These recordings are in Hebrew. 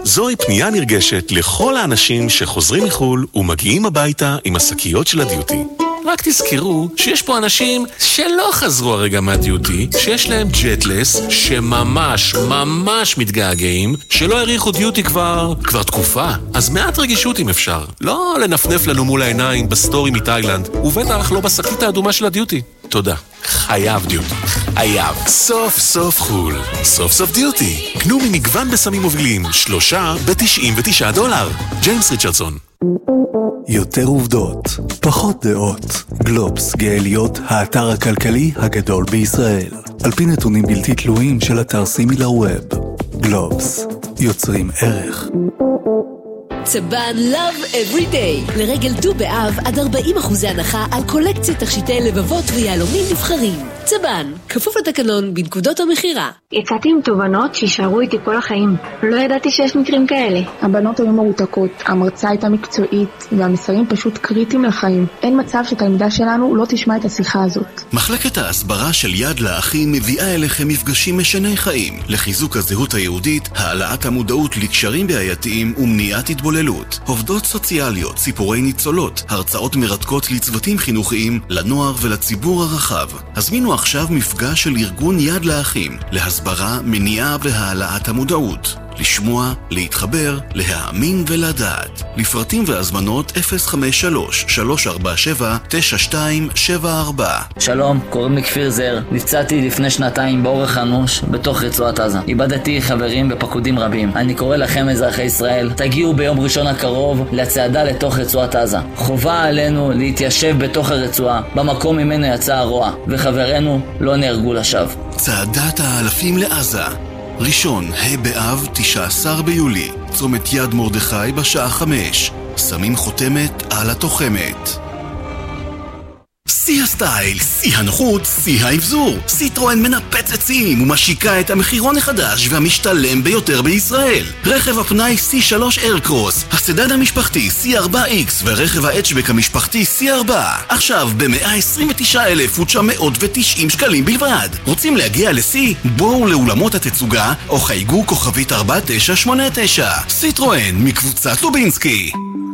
זוהי פנייה נרגשת לכל האנשים שחוזרים מחול ומגיעים הביתה עם השקיות של הדיוטי. רק תזכרו שיש פה אנשים שלא חזרו הרגע מהדיוטי, שיש להם ג'טלס, שממש ממש מתגעגעים, שלא הריחו דיוטי כבר תקופה. אז מעט רגישות אם אפשר. לא לנפנף לנו מול העיניים בסטורי מתאילנד, ובטח לא בשקית האדומה של הדיוטי. תודה. חייב דיוטי. חייב. סוף סוף חול. סוף סוף דיוטי. קנו ממגוון בסמים מובילים, 3 ב$99. ג'יימס ריצ'רדסון. יותר עובדות, פחות דעות. גלובס גאה להיות האתר הכלכלי הגדול בישראל. על פי נתונים בלתי תלויים של אתר סימילר ווב. גלובס, יוצרים ערך. צבן Love Every Day. לרגל ט"ו באב עד 40% הנחה על קולקציית תכשיטי לבבות ויהלומים נבחרים. צבן, כפוף לתקנון בנקודות המחירה. יצאתי עם תובנות שישארו איתי כל החיים. לא ידעתי שיש מקרים כאלה. הבנות היו מרותקות, המרצה הייתה מקצועית, והמסרים פשוט קריטיים לחיים. אין מצב שתלמידה שלנו לא תשמע את השיחה הזאת. מחלקת ההסברה של יד לאחים מביאה אליכם מפגשים משני חיים, לחיזוק הזהות היהודית, העלאת המודעות לקשרים בעייתיים ומניעת התבוללות. עובדות סוציאליות, סיפורי ניצולות, הרצאות מרתקות לצוותים חינוכיים, לנוער ולציבור הרחב. הזמינו עכשיו מפגש של ארגון יד לאחים, להסברה, מניעה והעלאת המודעות. לשמוע, להתחבר, להאמין ולדעת. לפרטים והזמנות 053-347-9274. שלום, קוראים לי כפיר זר. נפצעתי לפני 2 באורח אנוש בתוך רצועת עזה. איבדתי חברים בפקודים רבים. אני קורא לכם אזרחי ישראל, תגיעו ביום ראשון הקרוב לצעדה לתוך רצועת עזה. חובה עלינו להתיישב בתוך הרצועה, במקום ממנו יצא הרוע, וחברינו לא נהרגו לשווא. צעדת האלפים לעזה. ראשון, ה' באב, 19 ביולי, צומת יד מרדכי בשעה 5. שמים חותמת על התוחמת. שיא הסטייל, שיא הנוחות, שיא האבזור. סיטרואן מנפצת שיאים ומשיקה את המחירון החדש והמשתלם ביותר בישראל. רכב הפנאי C3 איירקרוס, הסדן המשפחתי C4X ורכב ההצ'בק המשפחתי C4. עכשיו ב-129,990 שקלים בלבד. רוצים להגיע לשיא? בואו לאולמות התצוגה או חייגו כוכבית 4989. סיטרואן מקבוצת לובינסקי.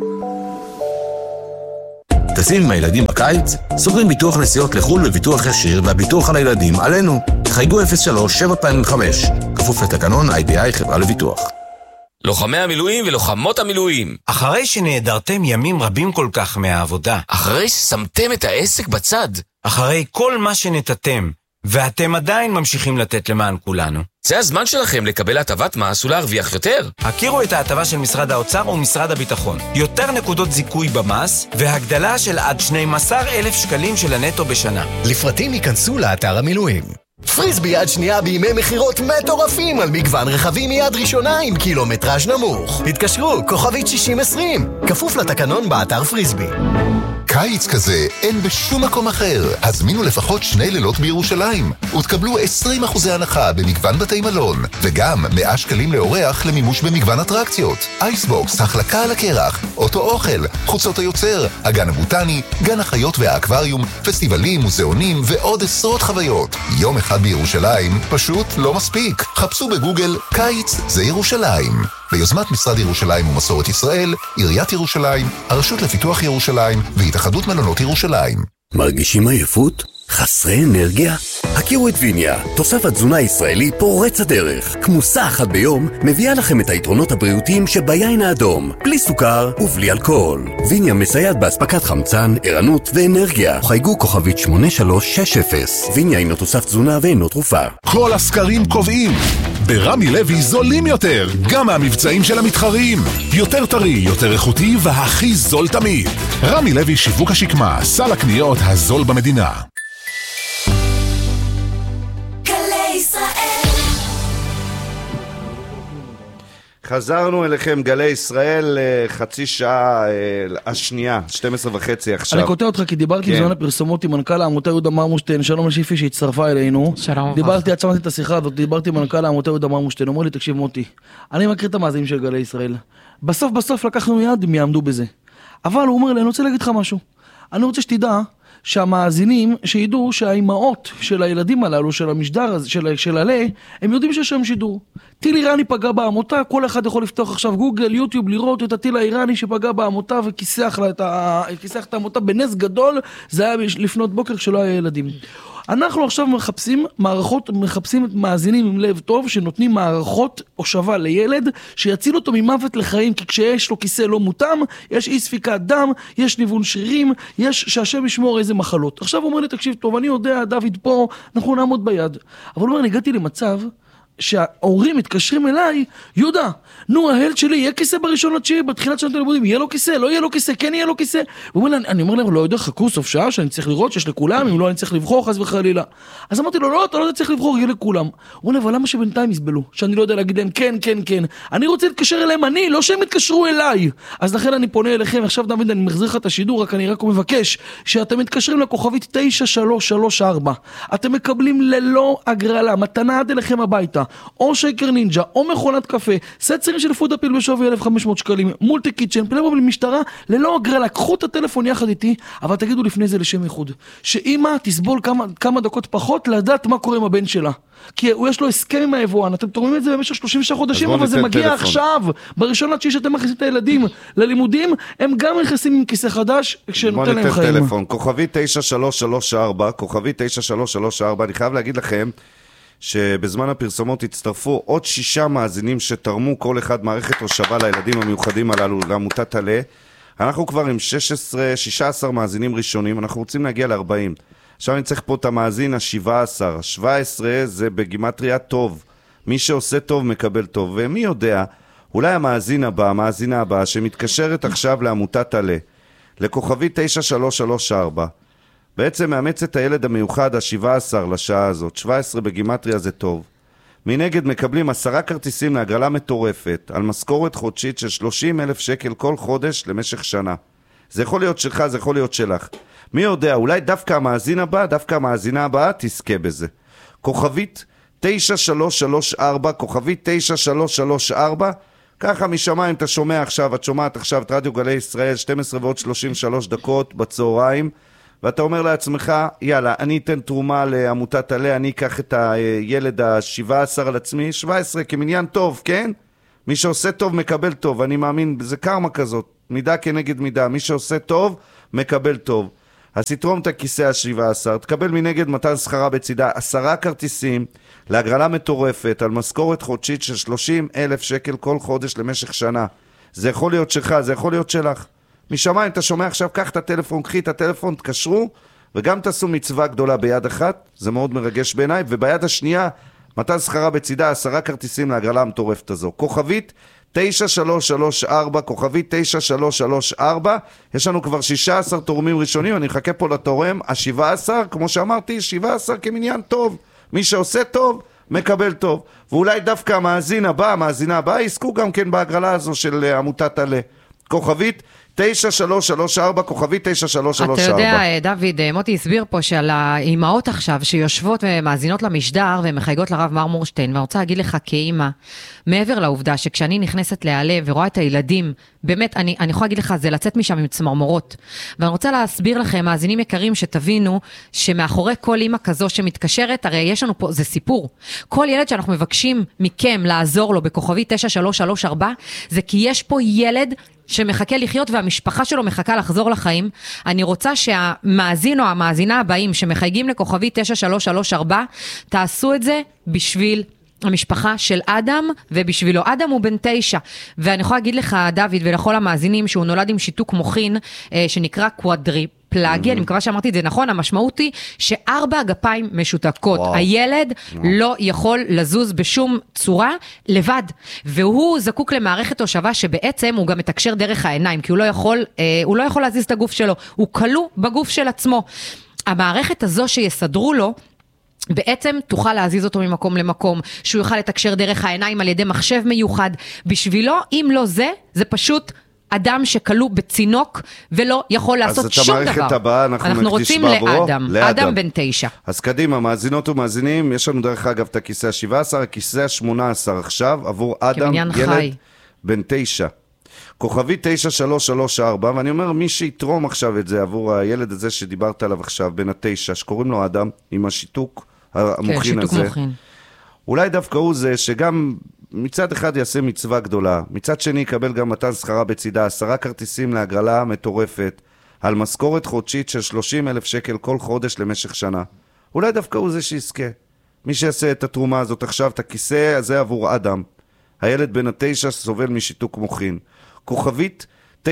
טסים עם הילדים בקיץ? סוגרים ביטוח נסיעות לחול בביטוח ישיר והביטוח על הילדים עלינו. חייגו 03-725. כפוף לתקנון IBI חברה לביטוח. לוחמי המילואים ולוחמות המילואים. אחרי שנעדרתם ימים רבים כל כך מהעבודה. אחרי ששמתם את העסק בצד. אחרי כל מה שנתתם, ואתם עדיין ממשיכים לתת למען כולנו. זה הזמן שלכם לקבל הטבת מס ולהרוויח יותר. הכירו את ההטבה של משרד האוצר ומשרד הביטחון. יותר נקודות זיכוי במס, והגדלה של עד 12,000 שקלים של הנטו בשנה. לפרטים ייכנסו לאתר המילואים. פריסבי יד שנייה בימי מחירות מטורפים על מגוון רכבים מיד ראשונה עם קילומטראז' נמוך. התקשרו, כוכבית 6020. כפוף לתקנון באתר פריסבי. קיץ כזה אין בשום מקום אחר. הזמינו לפחות 2 לילות בירושלים ותקבלו 20% הנחה במגוון בתי מלון, וגם 100 שקלים לאורח למימוש במגוון אטרקציות. אייסבוקס, החלקה על הקרח, אוטו אוכל, חוצות היוצר, הגן הבוטני, גן החיות והאקווריום, פסטיבלים, מוזיאונים ועוד עשרות חוויות. יום אחד בירושלים פשוט לא מספיק. חפשו בגוגל קיץ זה ירושלים. ביוזמת משרד ירושלים ומסורת ישראל, עיריית ירושלים, הרשות לפיתוח ירושלים והתאחדות מלונות ירושלים. מרגישים עייפות? חסרי אנרגיה? הכירו את ויניה, תוסף התזונה הישראלי פורץ הדרך. כמוסה אחת ביום מביאה לכם את היתרונות הבריאותיים שביין האדום, בלי סוכר ובלי אלכוהול. ויניה מסייעת בהספקת חמצן, ערנות ואנרגיה. חייגו כוכבית 8360. ויניה אינו תוסף תזונה ואינו תרופה. כל הסקרים קובעים, ברמי לוי זולים יותר, גם מהמבצעים של המתחרים. יותר טרי, יותר איכותי והכי זול תמיד. רמי לוי שיווק השקמה, סל הקניות הזול במדינה. חזרנו אליכם, גלי ישראל, חצי שעה השנייה, 12:30 עכשיו. אני קוטע אותך כי דיברתי בזמן הפרסומות עם מנכ"ל העמותה יהודה מרמושטיין, שלום לשיפי שהצטרפה אלינו. דיברתי, עצמתי את השיחה הזאת, דיברתי עם מנכ"ל העמותה יהודה מרמושטיין, אומר לי, תקשיב מוטי, אני מכיר את המאזינים של גלי ישראל. בסוף לקחנו יד, הם יעמדו בזה. אבל הוא אומר לי, אני רוצה להגיד לך משהו. אני רוצה שתדע שהמאזינים שידעו שהאימהות של הילדים הללו, של המשדר הזה, של עלה, הם יודעים שיש שם שידור. טיל איראני פגע בעמותה, כל אחד יכול לפתוח עכשיו גוגל, יוטיוב, לראות את הטיל האיראני שפגע בעמותה וכיסח את העמותה בנס גדול, זה היה לפנות בוקר כשלא היה ילדים. אנחנו עכשיו מחפשים מאזינים עם לב טוב, שנותנים מערכות הושבה לילד, שיציל אותו ממוות לחיים, כי כשיש לו כיסא לא מותאם, יש אי ספיקת דם, יש ניוון שרירים, יש שהשם ישמור איזה מחלות. עכשיו הוא אומר לי, תקשיב טוב, אני יודע, דוד פה, אנחנו נעמוד ביד. אבל הוא אומר, אני הגעתי למצב, שההורים מתקשרים אליי, יהודה, נו, הילד שלי יהיה כיסא בראשון לתשיעי, בתחילת שנת הלימודים, יהיה לו כיסא, לא יהיה לו כיסא, כן יהיה לו כיסא. אני אומר להם, לא יודע, חכו סוף שעה שאני צריך לראות שיש לכולם, אם לא אני צריך לבחור חס וחלילה. אז אמרתי לו, לא, אתה לא צריך לבחור, יהיה לכולם. הוא אומר, אבל למה שבינתיים יסבלו? שאני לא יודע להגיד להם, כן, כן, כן. אני רוצה להתקשר אליהם, לא שהם יתקשרו אליי. אז לכן אני פונה אליכם, עכשיו דוד, אני מחזיר לך את השידור, אני רק מבקש שאתם מתקשרים לכוכבית 9334. אתם מקבלים ללא הגרלה, מתנה עד אליכם הביתה. או שייקר נינג'ה, או מכונת קפה, סט צירים של פוד אפיל בשווי 1,500 שקלים, מולטי קיצ'ן, פלאמוביל משטרה, ללא הגרלה, קחו את הטלפון יחד איתי, אבל תגידו לפני זה לשם ייחוד, שאמא תסבול כמה דקות פחות לדעת מה קורה עם הבן שלה. כי יש לו הסכם עם היבואן, אתם תורמים את זה במשך 36 חודשים, אבל זה מגיע עכשיו, בראשון עד שאתם מכניסים את הילדים ללימודים, הם גם נכנסים עם כיסא חדש, כשנותן להם חיים. טלפון, כוכבי 9334, כוכבי 9334, אני חייב להגיד לכם, שבזמן הפרסומות הצטרפו עוד 6 מאזינים שתרמו כל אחד מערכת הושבה לילדים המיוחדים הללו לעמותת עלה. אנחנו כבר עם 16 מאזינים ראשונים, אנחנו רוצים להגיע ל-40. עכשיו אני צריך פה את המאזין ה-17. ה-17 זה בגימטריה טוב. מי שעושה טוב מקבל טוב. ומי יודע, אולי המאזינה הבאה שמתקשרת עכשיו לעמותת עלה, לכוכבי 9334, בעצם מאמץ את הילד המיוחד ה-17 לשעה הזאת. 17 בגימטריה זה טוב. מנגד מקבלים 10 כרטיסים להגרלה מטורפת על משכורת חודשית של 30,000 שקל כל חודש למשך שנה. זה יכול להיות שלך, זה יכול להיות שלך. מי יודע, אולי דווקא המאזינה הבאה תזכה בזה. כוכבית 9334, כוכבית 9334, ככה משמיים אתה שומע עכשיו, את שומעת עכשיו את רדיו גלי ישראל, 12 ועוד 33 דקות בצהריים, ואתה אומר לעצמך, יאללה, אני אתן תרומה לעמותת עלה, אני אקח את הילד ה-17 על עצמי, 17 כמניין טוב, כן? מי שעושה טוב מקבל טוב, אני מאמין, זה קרמה כזאת, מידה כנגד מידה, מי שעושה טוב מקבל טוב. אז תתרום את הכיסא ה-17, תקבל מנגד מתן שכרה בצידה 10 כרטיסים להגרלה מטורפת על משכורת חודשית של 30,000 שקל כל חודש למשך שנה. זה יכול להיות שלך, זה יכול להיות שלך. משמיים, אתה שומע עכשיו, קח את הטלפון, קחי את הטלפון, תקשרו, וגם תעשו מצווה גדולה ביד אחת, זה מאוד מרגש בעיניי, וביד השנייה, מתן שכרה בצידה 10 כרטיסים להגרלה המטורפת הזו. כוכבית 9334, כוכבית 9334, יש לנו כבר 16 תורמים ראשונים, אני מחכה פה לתורם, ה-17, כמו שאמרתי, 17 כמניין טוב, מי שעושה טוב, מקבל טוב, ואולי דווקא המאזינה הבאה, יזכו גם כן בהגרלה הזו של עמותת עלה. כוכבית 9334, כוכבית 9334. אתה יודע, דוד, מוטי הסביר פה שעל האימהות עכשיו שיושבות ומאזינות למשדר ומחייגות לרב מרמורשטיין, ואני רוצה להגיד לך כאימא, מעבר לעובדה שכשאני נכנסת להעלה ורואה את הילדים, באמת, אני יכולה להגיד לך, זה לצאת משם עם צמרמורות. ואני רוצה להסביר לכם, מאזינים יקרים, שתבינו שמאחורי כל אימא כזו שמתקשרת, הרי יש לנו פה, זה סיפור. כל ילד שאנחנו מבקשים מכם לעזור לו בכוכבית 9334, זה כי יש פה ילד שמחכה לחיות והמשפחה שלו מחכה לחזור לחיים. אני רוצה שהמאזין או המאזינה הבאים שמחייגים לכוכבי 9334 תעשו את זה בשביל המשפחה של אדם ובשבילו. אדם הוא בן 9, ואני יכולה להגיד לך דוד ולכל המאזינים שהוא נולד עם שיתוק מוחין שנקרא קוואדריפלגי, אני מקווה שאמרתי את זה נכון, המשמעות היא ש4 גפיים משותקות. הילד לא יכול לזוז בשום צורה לבד, והוא זקוק למערכת הושבה שבעצם הוא גם מתקשר דרך העיניים, כי הוא לא יכול להזיז את הגוף שלו, הוא כלוא בגוף של עצמו. המערכת הזו שיסדרו לו, בעצם תוכל להזיז אותו ממקום למקום, שהוא יוכל לתקשר דרך העיניים על ידי מחשב מיוחד. בשבילו, אם לא זה, זה פשוט אדם שכלוא בצינוק ולא יכול לעשות שום דבר. אז את המערכת הבאה אנחנו רוצים לאדם בן 9. אז קדימה, מאזינות ומאזינים, יש לנו דרך אגב את הכיסא ה-17, הכיסא ה-18 עכשיו, עבור אדם, ילד בן 9. כוכבי 9334, ואני אומר, מי שיתרום עכשיו את זה עבור הילד הזה שדיברת עליו עכשיו, בן 9, שקוראים לו אדם, עם השיתוק המוחין הזה. מוחין. אולי דווקא הוא זה שגם מצד אחד יעשה מצווה גדולה, מצד שני יקבל גם מתן שכרה בצידה, 10 כרטיסים להגרלה מטורפת, על משכורת חודשית של 30,000 שקל כל חודש למשך שנה. אולי דווקא הוא זה שיזכה. מי שיעשה את התרומה הזאת עכשיו, את הכיסא הזה עבור אדם. הילד בן 9 סובל משיתוק מוחין. כוכבית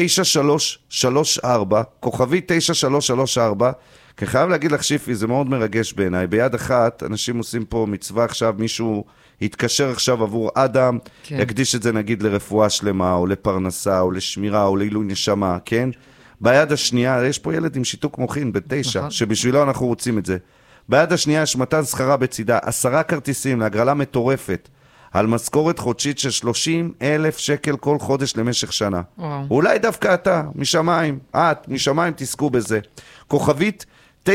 9334, כוכבית 9334, כי חייב להגיד לך שיפי, זה מאוד מרגש בעיניי. ביד אחת, אנשים עושים פה מצווה עכשיו, מישהו יתקשר עכשיו עבור אדם, כן. יקדיש את זה נגיד לרפואה שלמה, או לפרנסה, או לשמירה, או לעילוי נשמה, כן? ביד השנייה, יש פה ילד עם שיתוק מוחין ב9, שבשבילו אנחנו רוצים את זה. ביד השנייה יש מתן שכרה בצידה, 10 כרטיסים להגרלה מטורפת, על משכורת חודשית של 30,000 שקל כל חודש למשך שנה. אולי דווקא אתה, משמיים, משמיים תזכו בזה. כוכבית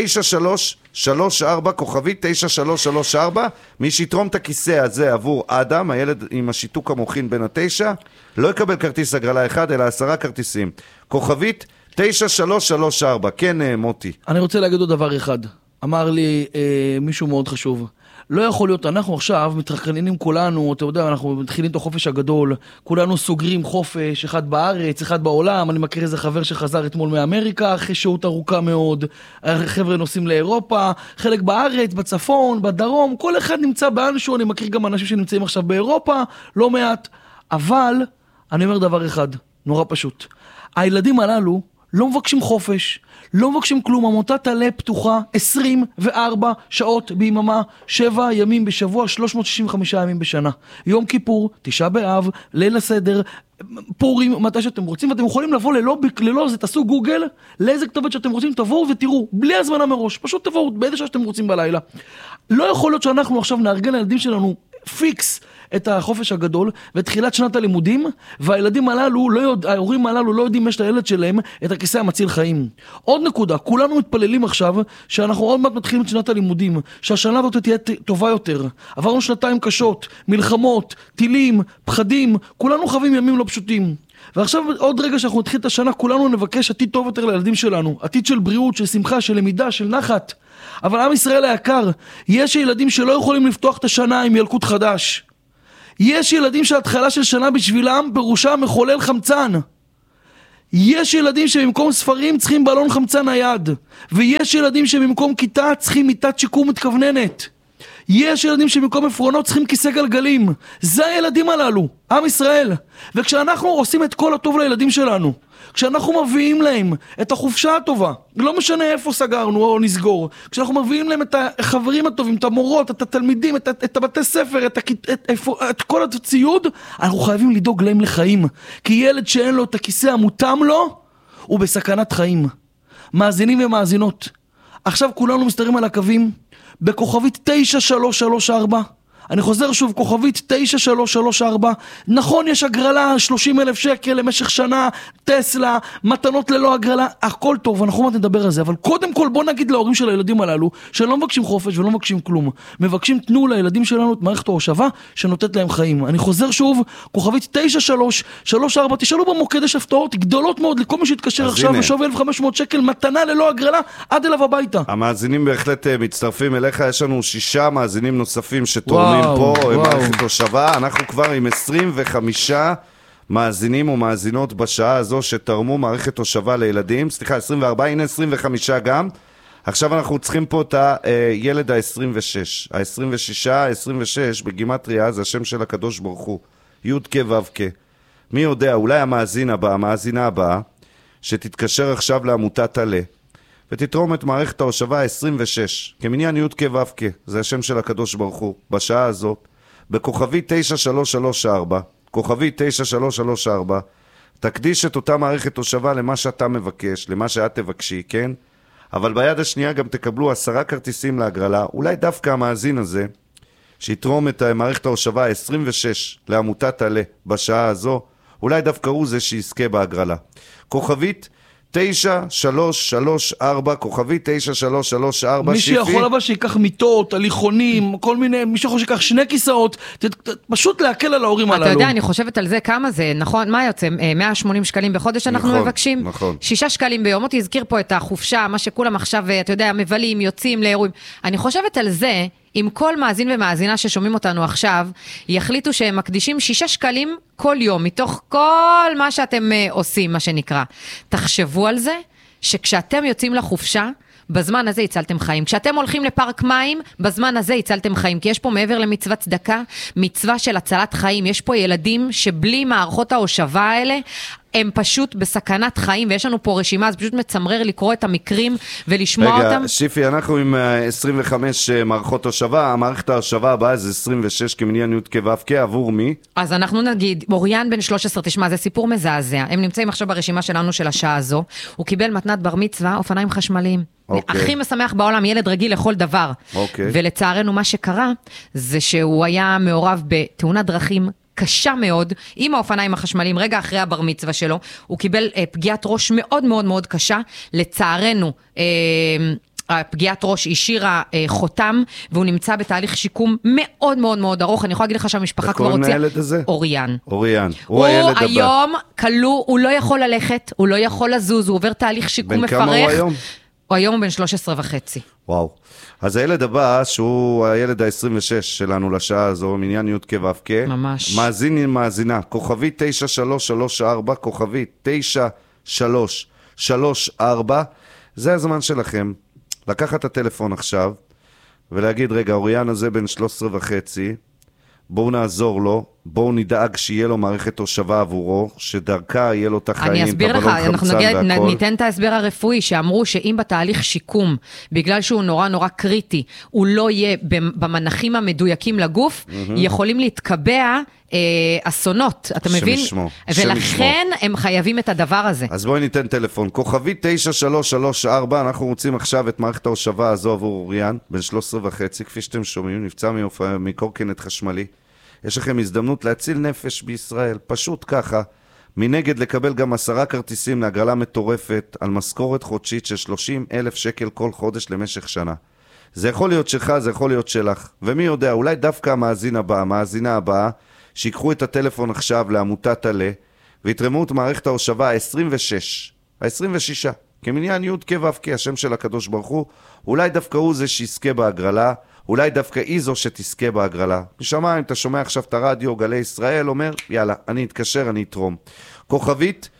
9334, כוכבית 9334, מי שיתרום את הכיסא הזה עבור אדם, הילד עם השיתוק המוחין בין 9, לא יקבל כרטיס הגרלה אחד, אלא 10 כרטיסים. כוכבית 9334, כן מוטי. אני רוצה להגיד עוד דבר אחד. אמר לי מישהו מאוד חשוב. לא יכול להיות, אנחנו עכשיו מתרקננים כולנו, אתה יודע, אנחנו מתחילים את החופש הגדול, כולנו סוגרים חופש, אחד בארץ, אחד בעולם, אני מכיר איזה חבר שחזר אתמול מאמריקה, אחרי שהות ארוכה מאוד, חבר'ה נוסעים לאירופה, חלק בארץ, בצפון, בדרום, כל אחד נמצא באנשהו, אני מכיר גם אנשים שנמצאים עכשיו באירופה, לא מעט, אבל אני אומר דבר אחד, נורא פשוט, הילדים הללו לא מבקשים חופש, לא מבקשים כלום, עמותת עלה פתוחה 24 שעות ביממה, 7 ימים בשבוע, 365 ימים בשנה. יום כיפור, 9 באב, ליל הסדר, פורים, מתי שאתם רוצים, ואתם יכולים לבוא ללא זה, תעשו גוגל, לאיזה כתובת שאתם רוצים, תבואו ותראו, בלי הזמנה מראש, פשוט תבואו באיזה שעה שאתם רוצים בלילה. לא יכול להיות שאנחנו עכשיו נארגן לילדים שלנו פיקס את החופש הגדול ותחילת שנת הלימודים, והילדים הללו, ההורים הללו לא יודעים יש לילד שלהם את הכיסא המציל חיים. עוד נקודה, כולנו מתפללים עכשיו שאנחנו עוד מעט מתחילים את שנת הלימודים, שהשנה הזאת תהיה טובה יותר. עברנו שנתיים קשות, מלחמות, טילים, פחדים, כולנו חווים ימים לא פשוטים. ועכשיו עוד רגע שאנחנו נתחיל את השנה, כולנו נבקש עתיד טוב יותר לילדים שלנו, עתיד של בריאות, של שמחה, של למידה, של נחת. אבל עם ישראל היקר, יש ילדים שלא יכולים לפתוח את השנה עם ילקוט חדש. יש ילדים שההתחלה של שנה בשבילם פירושה מחולל חמצן. יש ילדים שבמקום ספרים צריכים בלון חמצן נייד. ויש ילדים שבמקום כיתה צריכים מיטת שיקום מתכווננת. יש ילדים שבמקום עפרונות צריכים כיסא גלגלים. זה הילדים הללו, עם ישראל. וכשאנחנו עושים את כל הטוב לילדים שלנו, כשאנחנו מביאים להם את החופשה הטובה, לא משנה איפה סגרנו או נסגור, כשאנחנו מביאים להם את החברים הטובים, את המורות, את התלמידים, את הבתי ספר, את כל הציוד, אנחנו חייבים לדאוג להם לחיים. כי ילד שאין לו את הכיסא המותאם לו, הוא בסכנת חיים. מאזינים ומאזינות, עכשיו כולנו מסתרים על הקווים, בכוכבית 9334, אני חוזר שוב, כוכבית 9334, נכון יש הגרלה 30,000 שקל למשך שנה, טסלה, מתנות ללא הגרלה, הכל טוב, אנחנו עוד נדבר על זה, אבל קודם כל בוא נגיד להורים של הילדים הללו, שלא מבקשים חופש ולא מבקשים כלום, מבקשים תנו לילדים שלנו את מערכת ההושבה שנותנת להם חיים. אני חוזר שוב, כוכבית 9334, תשאלו במוקד, יש הפתעות גדולות מאוד לכל מי שיתקשר עכשיו, ושווי 1,500 שקל, מתנה ללא הגרלה, עד אליו הביתה. המאזינים בהחלט מצטרפים אליך, יש לנו 6 מאזינים נוספים שתורמים פה, מערכת הושבה, אנחנו כבר עם 25 מאזינים ומאזינות בשעה הזו שתרמו מערכת הושבה לילדים, סליחה, 24, הנה 25 גם. עכשיו אנחנו צריכים פה את הילד ה-26, ה-26 בגימטריה זה השם של הקדוש ברוך הוא, י' כ' ו' כ'. מי יודע, אולי המאזינה הבאה שתתקשר עכשיו לעמותת עלה ותתרום את מערכת ההושבה 26, כמניין י' כ' ו' כ', זה השם של הקדוש ברוך הוא, בשעה הזאת, בכוכבי 9334, כוכבי 9334, תקדיש את אותה מערכת הושבה למה שאתה מבקש, למה שאת תבקשי, כן? אבל ביד השנייה גם תקבלו 10 כרטיסים להגרלה, אולי דווקא המאזין הזה, שיתרום את מערכת ההושבה 26 לעמותת עלה בשעה הזו, אולי דווקא הוא זה שיזכה בהגרלה. כוכבית 9334, כוכבי 9334, מי שיפי. שיכול אבל שיקח מיטות, הליכונים, כל מיני, מי שיכול שיקח 2 כיסאות, פשוט להקל על ההורים הללו. אתה יודע, אני חושבת על זה כמה זה, נכון? מה יוצא? 180 שקלים בחודש אנחנו מבקשים? נכון. 6 שקלים ביום. אותי הזכיר פה את החופשה, מה שכולם עכשיו, אתה יודע, מבלים, יוצאים לאירועים. אני חושבת על זה, אם כל מאזין ומאזינה ששומעים אותנו עכשיו, יחליטו שהם מקדישים 6 שקלים כל יום, מתוך כל מה שאתם עושים, מה שנקרא. תחשבו על זה, שכשאתם יוצאים לחופשה, בזמן הזה הצלתם חיים. כשאתם הולכים לפארק מים, בזמן הזה הצלתם חיים. כי יש פה מעבר למצוות צדקה, מצווה של הצלת חיים. יש פה ילדים שבלי מערכות ההושבה האלה, הם פשוט בסכנת חיים, ויש לנו פה רשימה, אז פשוט מצמרר לקרוא את המקרים ולשמוע אותם. רגע, שיפי, אנחנו עם 25 מערכות הושבה, המערכת ההושבה הבאה זה 26 כמניין י' כו' עבור מי? אז אנחנו נגיד, אוריאן בן 13, תשמע, זה סיפור מזעזע. הם נמצאים עכשיו ברשימה שלנו של השעה הזו. הוא קיבל מתנת בר מצווה, אופניים חשמליים. הכי משמח בעולם, ילד רגיל לכל דבר. ולצערנו מה שקרה, זה שהוא היה מעורב בתאונת דרכים קשה מאוד, עם האופניים החשמליים, רגע אחרי הבר מצווה שלו, הוא קיבל פגיעת ראש מאוד מאוד מאוד קשה, לצערנו, הפגיעת ראש השאירה חותם, והוא נמצא בתהליך שיקום מאוד מאוד מאוד ארוך, אני יכולה להגיד לך שהמשפחה כבר הוציאה, אוריאן. אוריאן, הוא הילד הבא. הוא היום כלוא, הוא לא יכול ללכת, הוא לא יכול לזוז, הוא עובר תהליך שיקום מפרך. בן כמה הוא היום? הוא היום בן 13.5. וואו. אז הילד הבא, שהוא הילד ה-26 שלנו לשעה הזו, מניין י' כו' ממש. מאזינה, כוכבי 9334, כוכבי 9334, זה הזמן שלכם, לקחת את הטלפון עכשיו, ולהגיד, רגע, אוריאן הזה בן 13.5, בואו נעזור לו, בואו נדאג שיהיה לו מערכת הושבה עבורו, שדרכה יהיה לו את החיים, אני אסביר לך, אנחנו ניתן את ההסבר הרפואי, שאמרו שאם בתהליך שיקום, בגלל שהוא נורא נורא קריטי, הוא לא יהיה במנחים המדויקים לגוף, יכולים להתקבע אסונות, אתה מבין? ולכן הם חייבים את הדבר הזה. אז בואי ניתן טלפון, כוכבי 9334, אנחנו רוצים עכשיו את מערכת ההושבה הזו עבור אוריאן, בן 13.5, כפי שאתם שומעים, נפצע מקורקינט חשמלי. יש לכם הזדמנות להציל נפש בישראל, פשוט ככה. מנגד לקבל גם 10 כרטיסים להגרלה מטורפת על משכורת חודשית של 30,000 שקל כל חודש למשך שנה. זה יכול להיות שלך, זה יכול להיות שלך. ומי יודע, אולי דווקא המאזינה הבאה, שיקחו את הטלפון עכשיו לעמותת עלה, ויתרמו את מערכת ההושבה ה-26, כמניין י' כו' השם של הקדוש ברוך הוא, אולי דווקא הוא זה שיזכה בהגרלה, אולי דווקא היא זו שתזכה בהגרלה. משמיים, אתה שומע עכשיו את הרדיו, גלי ישראל, אומר, יאללה, אני אתקשר, אני אתרום. כוכבית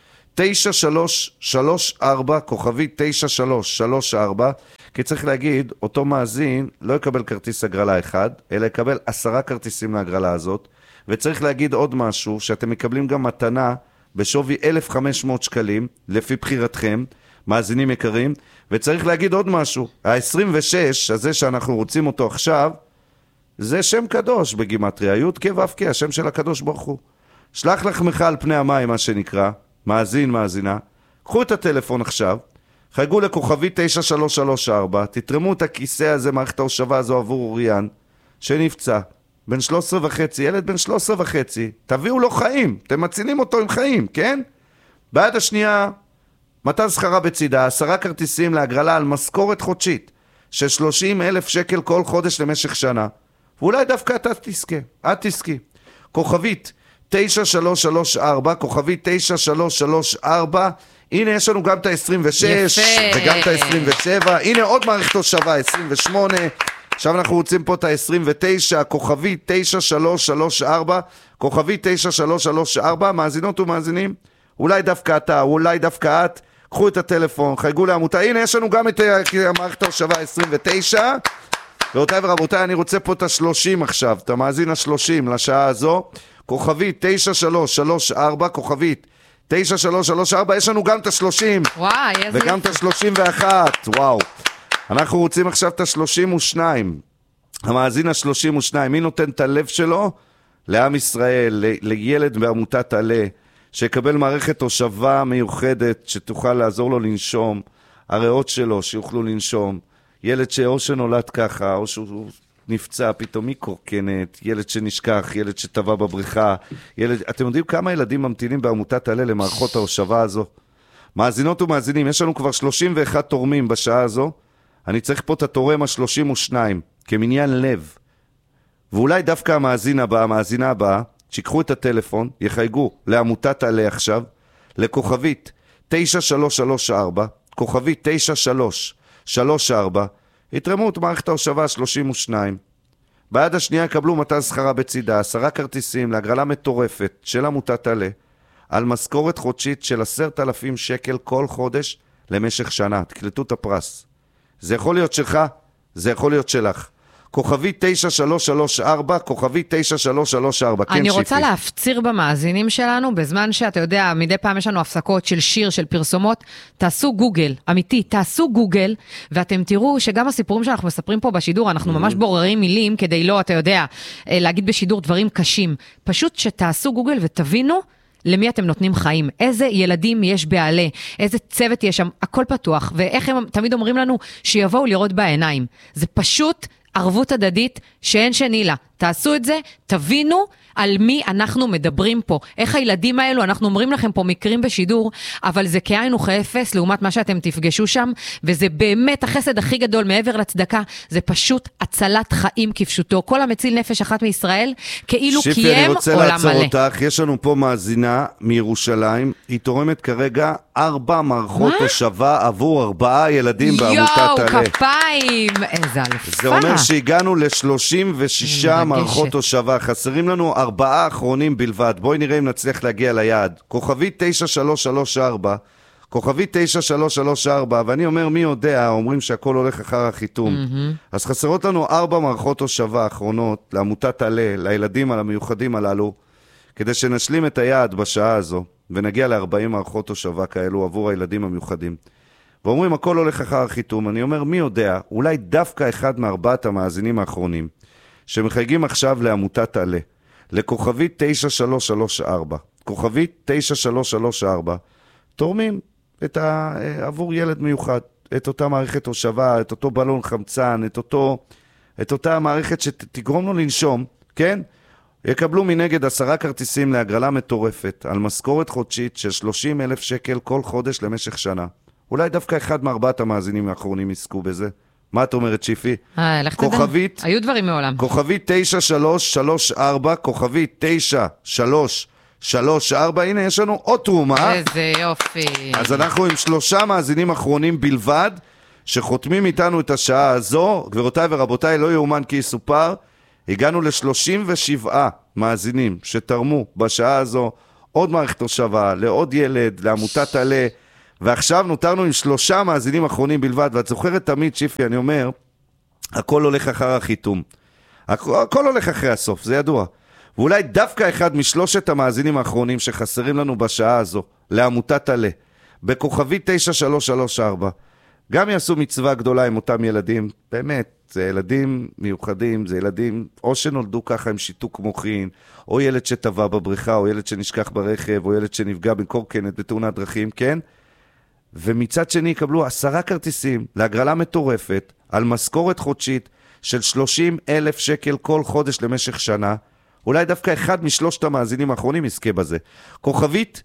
9334, כוכבית 9334, כי צריך להגיד, אותו מאזין לא יקבל כרטיס הגרלה אחד, אלא יקבל 10 כרטיסים להגרלה הזאת, וצריך להגיד עוד משהו, שאתם מקבלים גם מתנה בשווי 1,500 שקלים, לפי בחירתכם, מאזינים יקרים, וצריך להגיד עוד משהו, ה-26 הזה שאנחנו רוצים אותו עכשיו, זה שם קדוש בגימטריה, י' כו' השם של הקדוש ברוך הוא. שלח לחמך על פני המים, מה שנקרא, מאזינה, קחו את הטלפון עכשיו, חייגו לכוכבי 9334, תתרמו את הכיסא הזה, מערכת ההושבה הזו עבור אוריאן, שנפצע, בן 13.5, ילד בן 13.5, תביאו לו חיים, אתם מצילים אותו עם חיים, כן? בעד השנייה, מתן שכרה בצידה, 10 כרטיסים להגרלה על משכורת חודשית של 30,000 שקל כל חודש למשך שנה. ואולי דווקא אתה תזכה, את תזכי. כוכבית 9334, כוכבית 9334, הנה יש לנו גם את ה-26 וגם את ה-27, הנה עוד מערכת הושבה, 28, עכשיו אנחנו רוצים פה את ה-29, כוכבית 9334, כוכבית 9334, מאזינות ומאזינים, אולי דווקא אתה, אולי דווקא את, קחו את הטלפון, חייגו לעמותה, הנה יש לנו גם את המערכת ההושבה 29, ואותיי ורבותיי, אני רוצה פה את ה-30 עכשיו, את המאזין ה-30 לשעה הזו, כוכבית 9334, כוכבית 9334, יש לנו גם את ה-30, וגם את ה-31, וואו. אנחנו רוצים עכשיו את ה-32, המאזין ה-32, מי נותן את הלב שלו? לעם ישראל, לילד בעמותת עלה, שיקבל מערכת הושבה מיוחדת, שתוכל לעזור לו לנשום, הריאות שלו שיוכלו לנשום, ילד שאו שנולד ככה, או שהוא נפצע פתאום מקורקינט, ילד שנשכח, ילד שטבע בבריכה, ילד, אתם יודעים כמה ילדים ממתינים בעמותת עלה למערכות ההושבה הזו? מאזינות ומאזינים, יש לנו כבר 31 תורמים בשעה הזו, אני צריך פה את התורם ה-32, כמניין לב. ואולי דווקא המאזינה הבאה, שיקחו את הטלפון, יחייגו לעמותת עלה עכשיו, לכוכבית 9334, כוכבית 9334, יתרמו את מערכת ההושבה 32. ביד השנייה יקבלו מתן שכרה בצידה, 10 כרטיסים להגרלה מטורפת של עמותת עלה, על משכורת חודשית של 10,000 שקל כל חודש למשך שנה. תקלטו את הפרס. זה יכול להיות שלך, זה יכול להיות שלך. כוכבי 9334, כוכבי 9334, כן, אני שיפי. רוצה להפציר במאזינים שלנו, בזמן שאתה יודע, מדי פעם יש לנו הפסקות של שיר, של פרסומות, תעשו גוגל, אמיתי, תעשו גוגל, ואתם תראו שגם הסיפורים שאנחנו מספרים פה בשידור, אנחנו ממש בוררים מילים כדי לא, אתה יודע, להגיד בשידור דברים קשים. פשוט שתעשו גוגל ותבינו למי אתם נותנים חיים, איזה ילדים יש בעלה, איזה צוות יש שם, הכל פתוח, ואיך הם תמיד אומרים לנו שיבואו לראות בעיניים. זה פשוט ערבות הדדית שאין שני לה. תעשו את זה, תבינו על מי אנחנו מדברים פה. איך הילדים האלו, אנחנו אומרים לכם פה מקרים בשידור, אבל זה כאין וכאפס לעומת מה שאתם תפגשו שם, וזה באמת החסד הכי גדול מעבר לצדקה, זה פשוט הצלת חיים כפשוטו. כל המציל נפש אחת מישראל, כאילו קיים עולם מלא. שיפי, אני רוצה לעצור אותך, יש לנו פה מאזינה מירושלים, היא תורמת כרגע 4 מערכות הושבה עבור 4 ילדים בעמותת עלה. יואו, כפיים, איזה אלפה. זה אומר שהגענו ל-36 מערכות הושבה, חסרים לנו 4 אחרונים בלבד. בואי נראה אם נצליח להגיע ליעד. כוכבי 9334, כוכבי 9334, ואני אומר מי יודע, אומרים שהכל הולך אחר החיתום. אז חסרות לנו 4 מערכות הושבה האחרונות לעמותת עלה, לילדים המיוחדים הללו, כדי שנשלים את היעד בשעה הזו, ונגיע ל-40 מערכות הושבה כאלו עבור הילדים המיוחדים. ואומרים הכל הולך אחר החיתום. אני אומר מי יודע, אולי דווקא אחד מ4 המאזינים האחרונים, שמחייגים עכשיו לעמותת עלה, לכוכבית 9334, כוכבית 9334, תורמים עבור ילד מיוחד, את אותה מערכת הושבה, את אותו בלון חמצן, את אותה מערכת שתגרום לו לנשום, כן? יקבלו מנגד 10 כרטיסים להגרלה מטורפת, על משכורת חודשית של 30,000 שקל כל חודש למשך שנה. אולי דווקא אחד מ4 המאזינים האחרונים יזכו בזה. מה את אומרת, שיפי? כוכבית, היו דברים מעולם. כוכבית 9334, כוכבית 9334, הנה יש לנו עוד תרומה. איזה יופי. אז אנחנו עם 3 מאזינים אחרונים בלבד, שחותמים איתנו את השעה הזו. גבירותיי ורבותיי, לא יאומן כי יסופר, הגענו ל-37 מאזינים שתרמו בשעה הזו עוד מערכת הושבה, לעוד ילד, לעמותת עלה, ועכשיו נותרנו עם 3 מאזינים אחרונים בלבד, ואת זוכרת תמיד, שיפי, אני אומר, הכל הולך אחר החיתום. הכל הולך אחרי הסוף, זה ידוע. ואולי דווקא אחד מ3 המאזינים האחרונים שחסרים לנו בשעה הזו, לעמותת עלה, בכוכבית 9334, גם יעשו מצווה גדולה עם אותם ילדים, באמת, זה ילדים מיוחדים, זה ילדים או שנולדו ככה עם שיתוק מוחין, או ילד שטבע בבריכה, או ילד שנשכח ברכב, או ילד שנפגע בקורקינט בתאונת דרכים, כן? ומצד שני יקבלו 10 כרטיסים להגרלה מטורפת על משכורת חודשית של 30,000 שקל כל חודש למשך שנה. אולי דווקא אחד מ3 המאזינים האחרונים יזכה בזה. כוכבית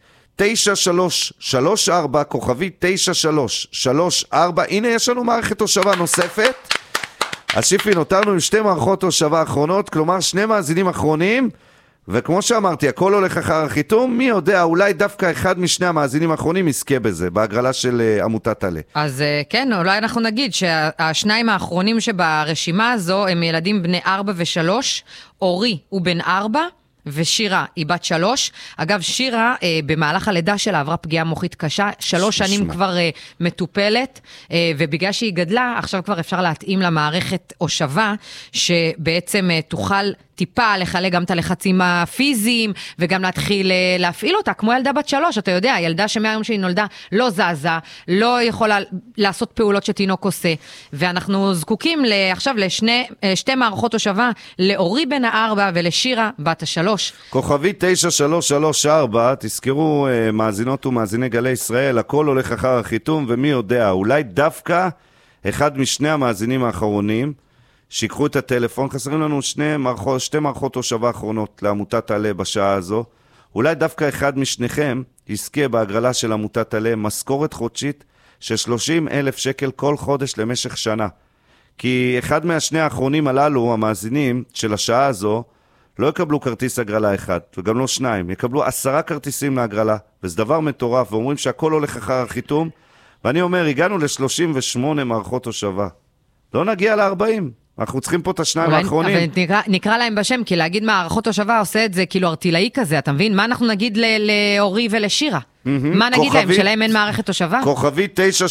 9334, כוכבית 9334, הנה יש לנו מערכת הושבה נוספת. אז שיפי, נותרנו עם 2 מערכות הושבה האחרונות, כלומר 2 מאזינים אחרונים, וכמו שאמרתי, הכל הולך אחר החיתום, מי יודע, אולי דווקא אחד מ2 המאזינים האחרונים יזכה בזה, בהגרלה של עמותת עלה. אז כן, אולי אנחנו נגיד שה2 האחרונים שברשימה הזו הם ילדים בני 4 ו3, אורי הוא בן 4, ושירה היא בת 3. אגב, שירה במהלך הלידה שלה עברה פגיעה מוחית קשה, 3 שנים כבר מטופלת, ובגלל שהיא גדלה, עכשיו כבר אפשר להתאים למערכת הושבה, שבעצם תוכל טיפה לחלק גם את הלחצים הפיזיים, וגם להתחיל להפעיל אותה, כמו ילדה בת 3, אתה יודע, ילדה שמהיום שהיא נולדה לא זזה, לא יכולה לעשות פעולות שתינוק עושה, ואנחנו זקוקים עכשיו ל2 מערכות הושבה, לאורי בן 4 ולשירה בת 3. כוכבית 9334, תזכרו מאזינות ומאזיני גלי ישראל, הכל הולך אחר החיתום, ומי יודע, אולי דווקא אחד מ2 המאזינים האחרונים, שיקחו את הטלפון, חסרים לנו 2 מערכות הושבה האחרונות לעמותת עלה בשעה הזו, אולי דווקא אחד משניכם יזכה בהגרלה של עמותת עלה משכורת חודשית של 30,000 שקל כל חודש למשך שנה. כי אחד מהשני האחרונים הללו, המאזינים של השעה הזו, לא יקבלו כרטיס הגרלה אחד, וגם לא שניים, יקבלו 10 כרטיסים להגרלה, וזה דבר מטורף, ואומרים שהכל הולך אחר החיתום, ואני אומר, הגענו ל-38 מערכות הושבה. לא נגיע ל-40, אנחנו צריכים פה את השניים האחרונים. אבל נקרא להם בשם, כי להגיד מערכות הושבה עושה את זה כאילו ארטילאי כזה, אתה מבין? מה אנחנו נגיד לאורי ולשירה? מה נגיד להם? שלהם אין מערכת הושבה? כוכבי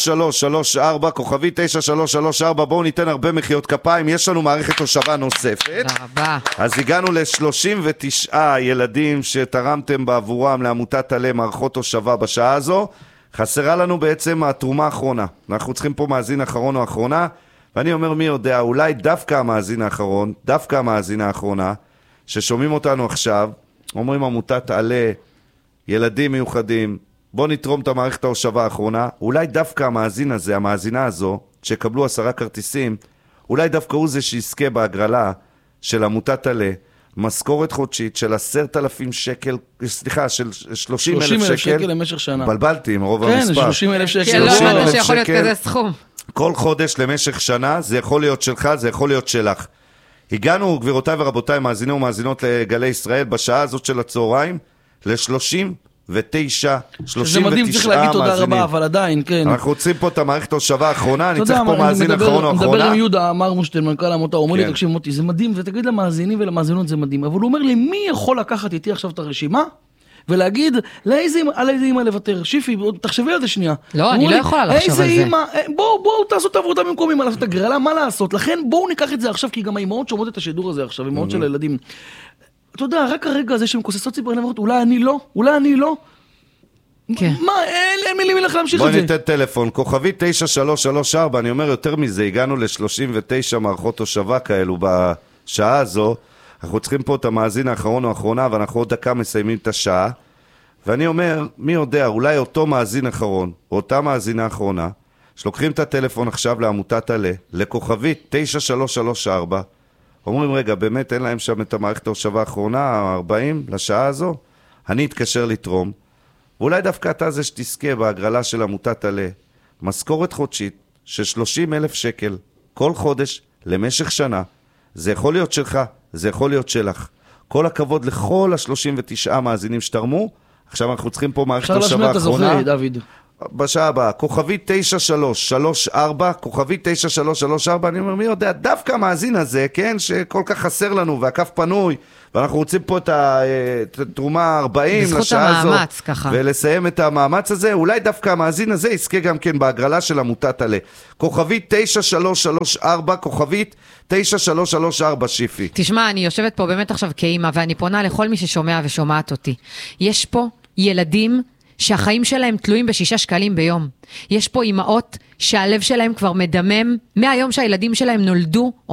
9334, כוכבי 9334, בואו ניתן הרבה מחיאות כפיים, יש לנו מערכת הושבה נוספת. תודה רבה. אז הגענו ל-39 ילדים שתרמתם בעבורם לעמותת עלה מערכות הושבה בשעה הזו. חסרה לנו בעצם התרומה האחרונה. אנחנו צריכים פה מאזין אחרון או אחרונה, ואני אומר מי יודע, אולי דווקא המאזין האחרון, דווקא המאזינה האחרונה, ששומעים אותנו עכשיו, אומרים עמותת עלה, ילדים מיוחדים, בוא נתרום את המערכת ההושבה האחרונה, אולי דווקא המאזין הזה, המאזינה הזו, שקבלו 10 כרטיסים, אולי דווקא הוא זה שיזכה בהגרלה של עמותת עלה, משכורת חודשית של 10,000 שקל, סליחה, של 30,000 שקל למשך שנה. בלבלתי עם רוב המספר. כן, 30,000 שקל. כן, לא אמרנו שיכול להיות כזה סכום. כל חודש למשך שנה, זה יכול להיות שלך, זה יכול להיות שלך. הגענו, גבירותיי ורבותיי, מאזינים ומאזינות לגלי ישראל, בשעה הזאת של הצהריים, ל-39 שזה מדהים, צריך להגיד תודה רבה, אבל עדיין, כן. אנחנו רוצים פה את המערכת ההושבה האחרונה, אני צריך פה מאזין אחרון או אחרונה. מדבר עם יהודה מרמושטיין, מנכ"ל העמותה, הוא אומר לי, תקשיב מוטי, זה מדהים, ותגיד למאזינים ולמאזינות זה מדהים, אבל הוא אומר לי, מי יכול לקחת איתי עכשיו את הרשימה? ולהגיד, על איזה אמא לוותר? שיפי, תחשבי על זה שנייה. לא, אני לא יכולה לחשוב על זה. בואו תעשו את העבודה במקומי, מה לעשות הגרלה, מה לעשות? לכן בואו ניקח את זה עכשיו, כי גם האמהות שומעות את השידור הזה עכשיו, האמהות של הילדים. אתה יודע, רק הרגע הזה שהן כוססות ציפורי נברות, אולי אני לא. מה, אין מילים לך להמשיך את זה. בואי ניתן טלפון, כוכבי 9334, אני אומר יותר מזה, הגענו ל-39 מערכות הושבה כאלו בשעה הזו, אנחנו צריכים פה את המאזין האחרון או האחרונה, ואנחנו עוד דקה מסיימים את השעה, ואני אומר, מי יודע, אולי אותו מאזין אחרון, או אותה מאזינה האחרונה, שלוקחים את הטלפון עכשיו לעמותת עלה, לכוכבי 9334, אומרים, רגע, באמת אין להם שם את המערכת ההושבה האחרונה, 40 לשעה הזו, אני אתקשר לתרום, ואולי דווקא אתה זה שתזכה בהגרלה של עמותת עלה, משכורת חודשית של 30,000 שקל כל חודש למשך שנה, זה יכול להיות שלך, זה יכול להיות שלך. כל הכבוד לכל ה-39 מאזינים שתרמו, עכשיו אנחנו צריכים פה מערכת השבה האחרונה. אפשר להשמיע את הזוכה, דוד. בשעה הבאה, כוכבי 9334, כוכבי 9334, אני אומר, מי יודע, דווקא המאזין הזה, כן, שכל כך חסר לנו, והקף פנוי, ואנחנו רוצים פה את התרומה 40 לשעה הזו, ככה. ולסיים את המאמץ הזה, אולי דווקא המאזין הזה יזכה גם כן בהגרלה של עמותת עלה. כוכבי 9334, כוכבי 9334, שיפי. תשמע, אני יושבת פה באמת עכשיו כאימא, ואני פונה לכל מי ששומע ושומעת אותי. יש פה ילדים שהחיים שלהם תלויים ב6 שקלים ביום. יש פה אימהות שהלב שלהם כבר מדמם מהיום שהילדים שלהם נולדו,